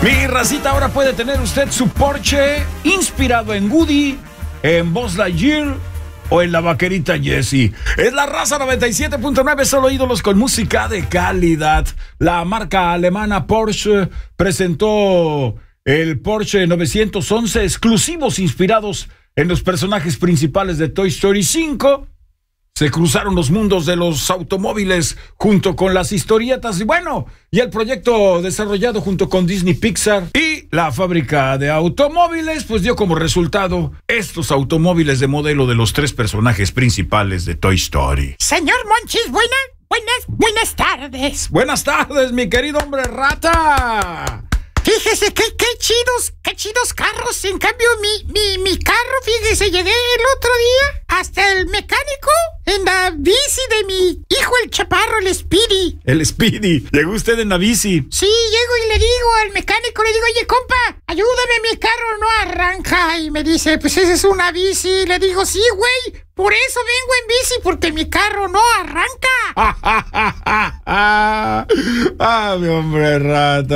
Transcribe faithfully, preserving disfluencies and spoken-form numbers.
Mi racita, ahora puede tener usted su Porsche inspirado en Woody, en Buzz Lightyear o en la vaquerita Jessie. Es la raza noventa y siete punto nueve, solo ídolos con música de calidad. La marca alemana Porsche presentó el Porsche novecientos once, exclusivos inspirados en los personajes principales de Toy Story cinco. Se cruzaron los mundos de los automóviles junto con las historietas y bueno, y el proyecto desarrollado junto con Disney Pixar y la fábrica de automóviles pues dio como resultado estos automóviles de modelo de los tres personajes principales de Toy Story. Señor Monchis, buenas, buenas, buenas tardes. Buenas tardes, mi querido hombre rata. Fíjese que qué chidos, qué chidos carros. En cambio, mi, mi, mi carro, fíjese, llegué el otro día hasta el mecánico en la bici de mi hijo el chaparro, el Speedy. El Speedy. ¿Llegó usted en la bici? Sí, llego y le digo al mecánico, le digo, oye, compa, ayúdame, mi carro no arranca. Y me dice, pues esa es una bici. Le digo, sí, güey, por eso vengo en bici, porque mi carro no arranca. Ah, mi hombre rata.